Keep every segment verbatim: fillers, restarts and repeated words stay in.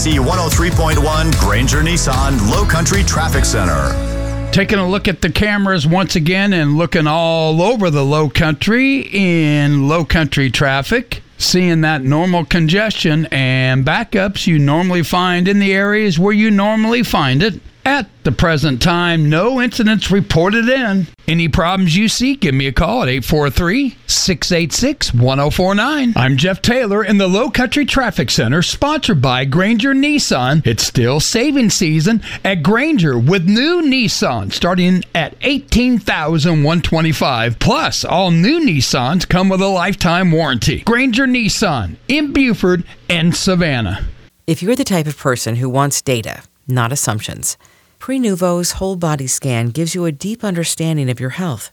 C one oh three point one Granger Nissan Low Country Traffic Center. Taking a look at the cameras once again and looking all over the low country in low country traffic, seeing that normal congestion and backups you normally find in the areas where you normally find it. At the present time, no incidents reported in. Any problems you see, give me a call at eight four three, six eight six, one oh four nine. I'm Jeff Taylor in the Low Country Traffic Center, sponsored by Granger Nissan. It's still saving season at Granger with new Nissan starting at eighteen thousand one hundred twenty-five dollars. Plus, all new Nissans come with a lifetime warranty. Granger Nissan in Buford and Savannah. If you're the type of person who wants data, not assumptions, Prenuvo's whole body scan gives you a deep understanding of your health.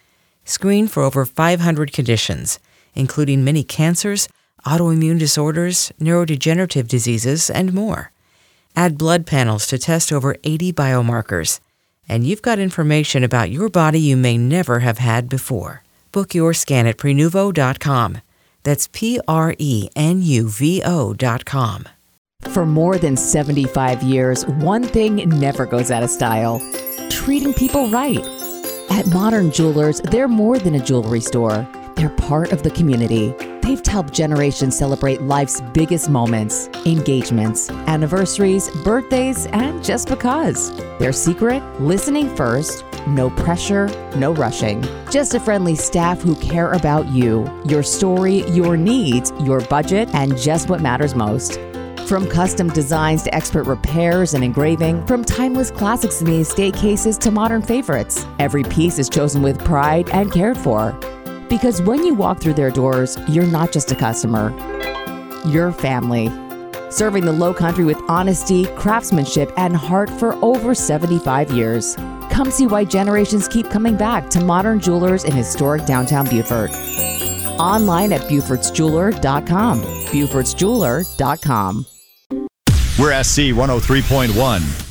Screen for over five hundred conditions, including many cancers, autoimmune disorders, neurodegenerative diseases, and more. Add blood panels to test over eighty biomarkers, and you've got information about your body you may never have had before. Book your scan at Prenuvo dot com. That's P R E N U V O dot com. For more than seventy-five years, one thing never goes out of style: treating people right. At Modern Jewelers, they're more than a jewelry store. They're part of the community. They've helped generations celebrate life's biggest moments, engagements, anniversaries, birthdays, and just because. Their secret? Listening first, no pressure, no rushing. Just a friendly staff who care about you, your story, your needs, your budget, and just what matters most. From custom designs to expert repairs and engraving, from timeless classics in the estate cases to modern favorites, every piece is chosen with pride and cared for. Because when you walk through their doors, you're not just a customer, you're family. Serving the Low Country with honesty, craftsmanship, and heart for over seventy-five years. Come see why generations keep coming back to Modern Jewelers in historic downtown Buford. Online at Buford's Jeweler dot com. Buford's Jeweler dot com. We're S C one oh three point one.